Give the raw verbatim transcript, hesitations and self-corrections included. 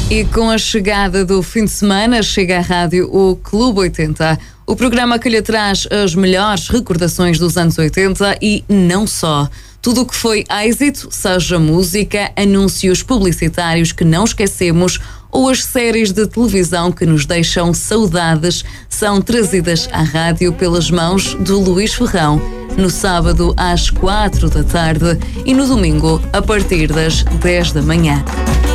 E com a chegada do fim de semana, chega à rádio o Clube oitenta. O programa que lhe traz as melhores recordações dos anos oitenta e não só. Tudo o que foi êxito, seja música, anúncios publicitários que não esquecemos ou as séries de televisão que nos deixam saudades, são trazidas à rádio pelas mãos do Luís Ferrão, no sábado às quatro da tarde e no domingo a partir das dez da manhã.